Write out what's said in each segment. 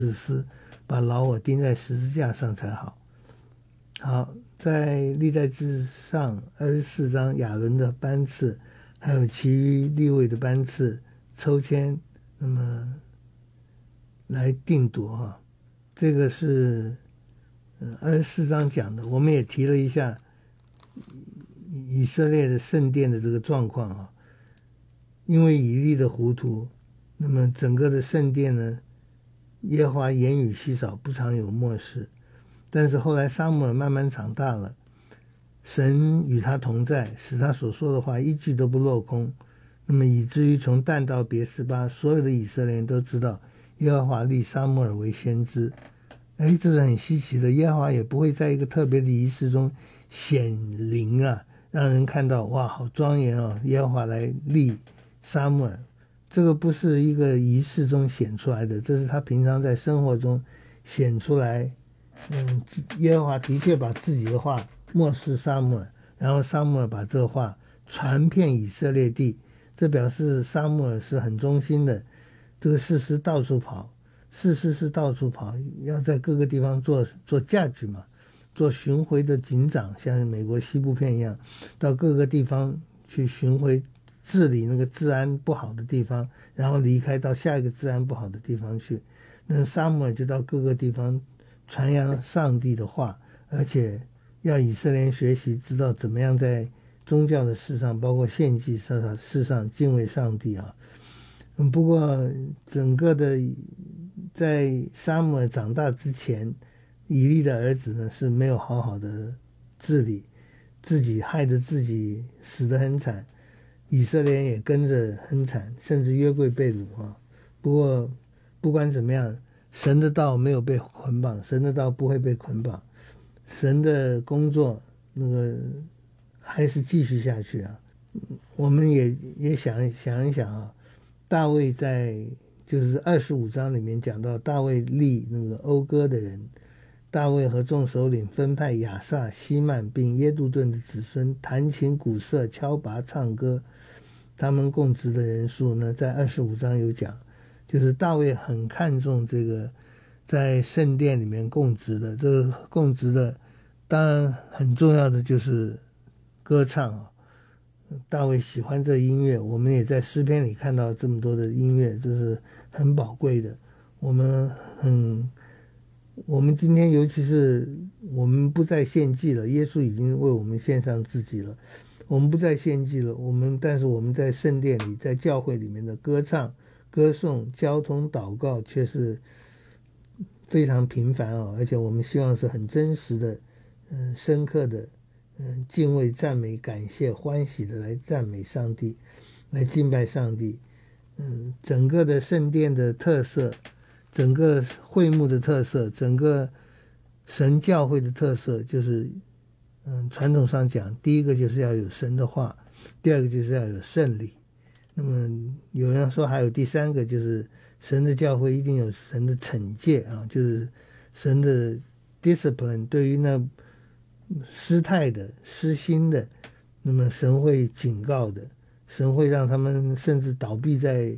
把老我钉在十字架上才好。好，在历代志上24章亚伦的班次，还有其余利未的班次抽签，那么来定夺这个是24章讲的。我们也提了一下以色列的圣殿的这个状况因为以利的糊涂，那么整个的圣殿呢，耶和华言语稀少，不常有默示。但是后来撒母耳慢慢长大了，神与他同在，使他所说的话一句都不落空。那么以至于从但到别是巴，所有的以色列人都知道耶和华立撒母耳为先知。这是很稀奇的，耶和华也不会在一个特别的仪式中显灵让人看到哇好庄严耶和华来立撒母耳。这个不是一个仪式中显出来的，这是他平常在生活中显出来。耶和华的确把自己的话默示撒母耳，然后撒母耳把这话传遍以色列地，这表示撒母耳是很忠心的。这个士师到处跑，士师是到处跑，要在各个地方做驾局嘛，做巡回的警长，像美国西部片一样，到各个地方去巡回治理那个治安不好的地方，然后离开到下一个治安不好的地方去。那撒母耳就到各个地方传扬上帝的话，而且要以色列人学习知道怎么样在宗教的事上，包括献祭事上敬畏上帝不过整个的在撒母耳长大之前，以利的儿子呢是没有好好的治理，自己害得自己死得很惨，以色列人也跟着很惨，甚至约柜被掳不过不管怎么样，神的道没有被捆绑，神的道不会被捆绑，神的工作那个还是继续下去我们也想一想大卫在就是25章里面讲到大卫立那个讴歌的人，大卫和众首领分派亚萨、希曼并耶杜顿的子孙弹琴、鼓瑟、敲拔、唱歌，他们供职的人数呢，在25章有讲，就是大卫很看重这个在圣殿里面供职的，这个供职的当然很重要的就是歌唱大卫喜欢这音乐，我们也在诗篇里看到这么多的音乐，这是很宝贵的。我们今天尤其是我们不再献祭了，耶稣已经为我们献上自己了，我们不再献祭了，但是我们在圣殿里，在教会里面的歌唱、歌颂、交通、祷告却是非常频繁而且我们希望是很真实的深刻的敬畏、赞美、感谢、欢喜的来赞美上帝，来敬拜上帝。整个的圣殿的特色，整个会幕的特色，整个神教会的特色，就是传统上讲，第一个就是要有神的话，第二个就是要有圣礼。那么有人说还有第三个，就是神的教会一定有神的惩戒就是神的 discipline 对于那失态的、失心的，那么神会警告的，神会让他们甚至倒闭在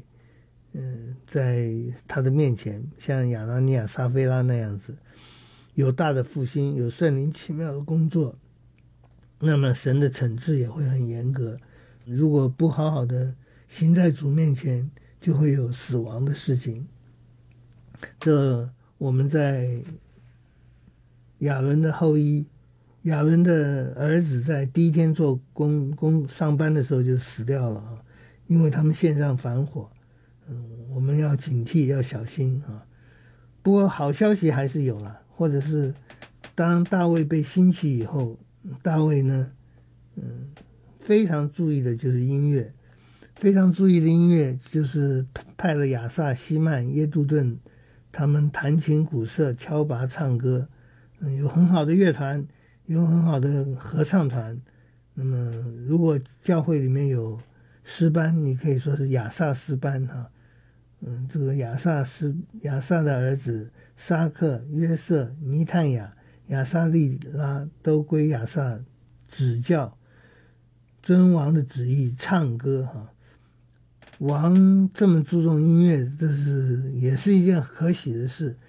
他的面前，像亚拿尼亚、撒非拉那样子，有大的复兴，有圣灵奇妙的工作，那么神的惩治也会很严格。如果不好好的行在主面前，就会有死亡的事情。这我们在亚伦的后裔，亚伦的儿子在第一天做上班的时候就死掉了因为他们献上反火。我们要警惕，要小心不过好消息还是有了，或者是当大卫被兴起以后，大卫呢非常注意的就是音乐，非常注意的音乐就是派了亚萨、希曼、耶杜顿他们弹琴、鼓瑟、敲拔、唱歌，有很好的乐团，有很好的合唱团。那么如果教会里面有诗班，你可以说是亚萨诗班这个亚萨的儿子沙克、约瑟、尼探雅、亚萨利拉都归亚萨指教，遵王的旨意唱歌王这么注重音乐，这也是一件可喜的事。